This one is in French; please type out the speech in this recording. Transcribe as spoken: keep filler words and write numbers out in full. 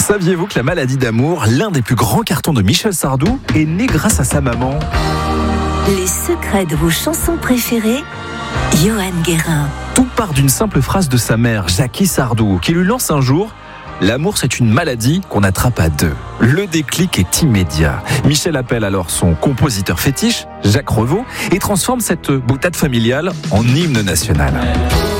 Saviez-vous que la maladie d'amour, l'un des plus grands cartons de Michel Sardou, est né grâce à sa maman? Les secrets de vos chansons préférées, Johan Guérin. Tout part d'une simple phrase de sa mère, Jackie Sardou, qui lui lance un jour: l'amour, c'est une maladie qu'on attrape à deux. Le déclic est immédiat. Michel appelle alors son compositeur fétiche, Jacques Revaux, et transforme cette boutade familiale en hymne national.